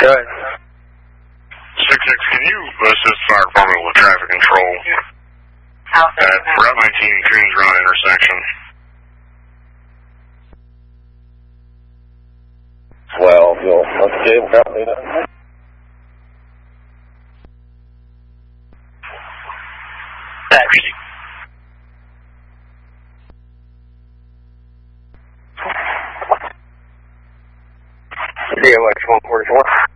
Good. 6-6, can you assist fire department with traffic control at Route 19 Coons Run intersection? Well, okay, probably not. Taxi. DMX 144.